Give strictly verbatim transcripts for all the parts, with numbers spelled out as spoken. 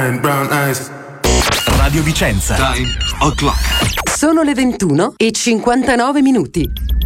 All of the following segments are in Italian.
giant brown eyes. Radio Vicenza. Time o'clock. Sono le ventuno e cinquantanove minuti.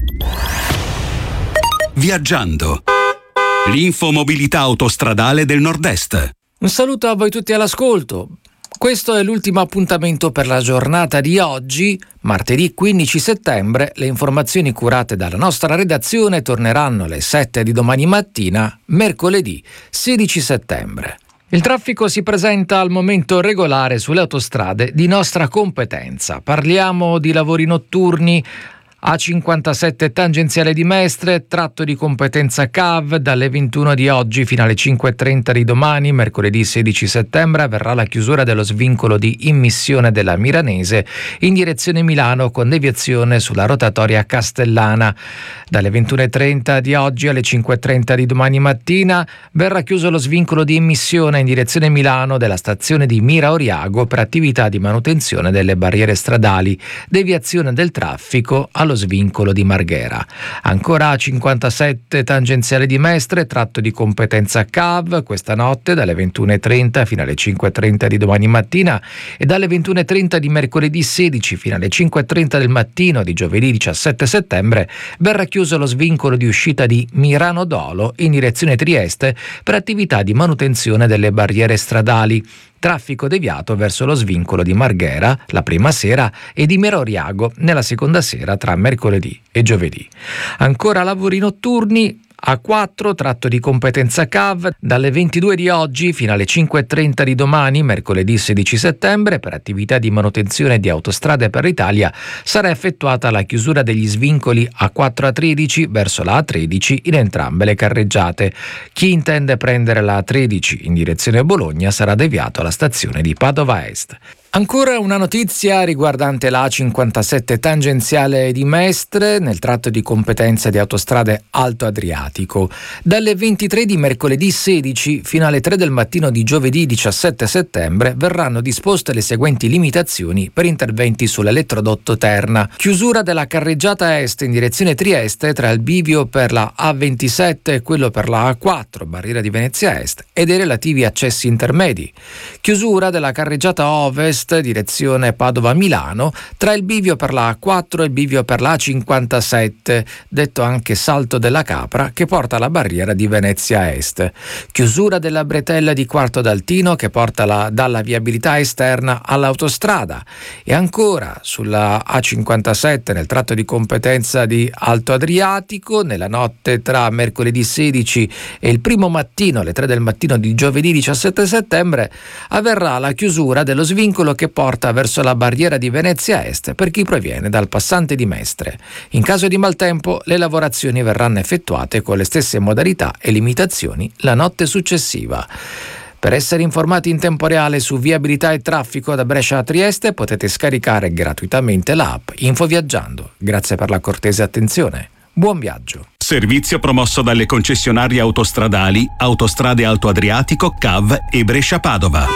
Viaggiando. L'infomobilità autostradale del Nord-Est. Un saluto a voi tutti all'ascolto. Questo è l'ultimo appuntamento per la giornata di oggi, martedì quindici settembre. Le informazioni curate dalla nostra redazione torneranno alle sette di domani mattina, mercoledì sedici settembre. Il traffico si presenta al momento regolare sulle autostrade di nostra competenza. Parliamo di lavori notturni. A cinquantasette tangenziale di Mestre, tratto di competenza C A V, dalle ventuno di oggi fino alle cinque e trenta di domani, mercoledì sedici settembre, avverrà la chiusura dello svincolo di immissione della Miranese in direzione Milano con deviazione sulla rotatoria Castellana. Dalle ventuno e trenta di oggi alle cinque e trenta di domani mattina verrà chiuso lo svincolo di immissione in direzione Milano della stazione di Mira Oriago per attività di manutenzione delle barriere stradali, deviazione del traffico allo svincolo di Marghera. Ancora a cinquantasette tangenziale di Mestre, tratto di competenza C A V, questa notte dalle ventuno e trenta fino alle cinque e trenta di domani mattina e dalle ventuno e trenta di mercoledì sedici fino alle cinque e trenta del mattino di giovedì diciassette settembre verrà chiuso lo svincolo di uscita di Mirano Dolo in direzione Trieste per attività di manutenzione delle barriere stradali. Traffico deviato verso lo svincolo di Marghera la prima sera e di Mira Oriago nella seconda sera tra mercoledì e giovedì. Ancora lavori notturni. A quattro, tratto di competenza C A V, dalle ventidue di oggi fino alle cinque e trenta di domani, mercoledì sedici settembre, per attività di manutenzione di Autostrade per l'Italia, sarà effettuata la chiusura degli svincoli A quattro A tredici verso la A tredici in entrambe le carreggiate. Chi intende prendere la A tredici in direzione Bologna sarà deviato alla stazione di Padova Est. Ancora una notizia riguardante la A cinquantasette tangenziale di Mestre nel tratto di competenza di Autostrade Alto Adriatico. Dalle ventitré di mercoledì sedici fino alle tre del mattino di giovedì diciassette settembre verranno disposte le seguenti limitazioni per interventi sull'elettrodotto Terna. Chiusura della carreggiata est in direzione Trieste tra il bivio per la A ventisette e quello per la A quattro, barriera di Venezia Est, e dei relativi accessi intermedi. Chiusura della carreggiata ovest direzione Padova-Milano tra il bivio per la A quattro e il bivio per la A cinquantasette, detto anche Salto della Capra, che porta alla barriera di Venezia Est. Chiusura della bretella di Quarto d'Altino che porta la, dalla viabilità esterna all'autostrada. E ancora sulla A cinquantasette nel tratto di competenza di Alto Adriatico, nella notte tra mercoledì sedici e il primo mattino alle tre del mattino di giovedì diciassette settembre avverrà la chiusura dello svincolo che porta verso la barriera di Venezia Est per chi proviene dal passante di Mestre. In caso di maltempo, le lavorazioni verranno effettuate con le stesse modalità e limitazioni la notte successiva. Per essere informati in tempo reale su viabilità e traffico da Brescia a Trieste potete scaricare gratuitamente l'app Infoviaggiando. Grazie per la cortese attenzione. Buon viaggio. Servizio promosso dalle concessionarie autostradali Autostrade Alto Adriatico, C A V e Brescia Padova.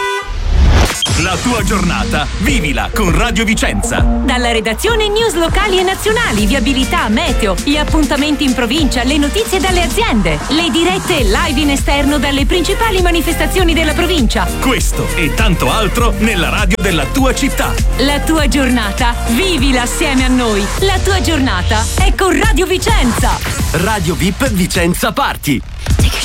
La tua giornata vivila con Radio Vicenza. Dalla redazione news locali e nazionali, viabilità, meteo, gli appuntamenti in provincia, le notizie dalle aziende, le dirette live in esterno dalle principali manifestazioni della provincia. Questo e tanto altro nella radio della tua città. La tua giornata vivila assieme a noi. La tua giornata è con Radio Vicenza. Radio V I P Vicenza Party.